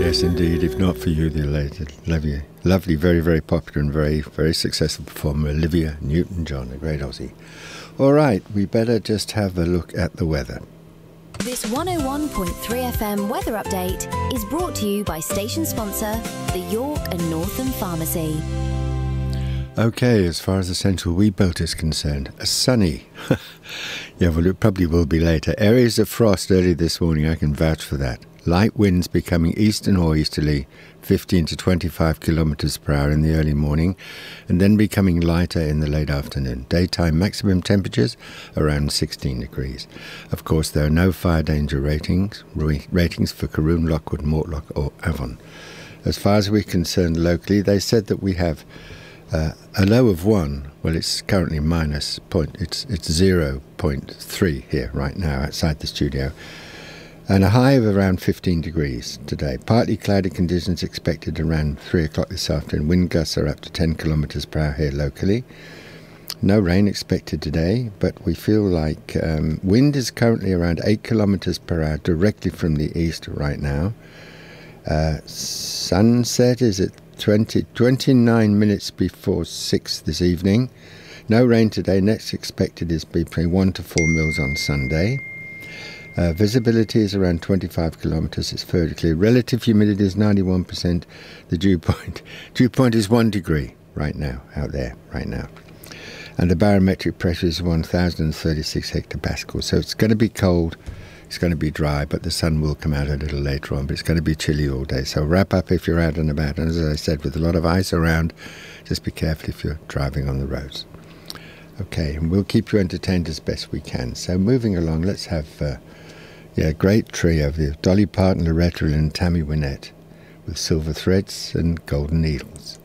Yes, indeed. If not for you, the lovely, very, very popular and very, very successful performer, Olivia Newton-John, a great Aussie. All right, we better just have a look at the weather. This 101.3 FM weather update is brought to you by station sponsor, the York and Northam Pharmacy. Okay, as far as the central wee belt is concerned, a sunny. Yeah, well, it probably will be later. Areas of frost early this morning, I can vouch for that. Light winds becoming eastern or easterly, 15 to 25 kilometres per hour in the early morning, and then becoming lighter in the late afternoon. Daytime maximum temperatures around 16 degrees. Of course, there are no fire danger ratings for Caroon, Lockwood, Mortlock or Avon. As far as we're concerned locally, they said that we have a low of 1. Well, it's currently it's 0.3 here right now outside the studio. And a high of around 15 degrees today. Partly cloudy conditions expected around 3 o'clock this afternoon. Wind gusts are up to 10 kilometres per hour here locally. No rain expected today, but we feel like wind is currently around 8 kilometres per hour directly from the east right now. Sunset is at 29 minutes before 6 this evening. No rain today. Next expected is between 1 to 4 mils on Sunday. Visibility is around 25 kilometres. It's fairly clear. Relative humidity is 91%. The dew point is 1 degree right now, out there, right now. And the barometric pressure is 1,036 hectopascals. So it's going to be cold. It's going to be dry, but the sun will come out a little later on. But it's going to be chilly all day. So wrap up if you're out and about. And as I said, with a lot of ice around, just be careful if you're driving on the roads. Okay, and we'll keep you entertained as best we can. So moving along, let's have... a great trio of the Dolly Parton, Loretta Lynn and Tammy Wynette with Silver Threads and Golden Needles.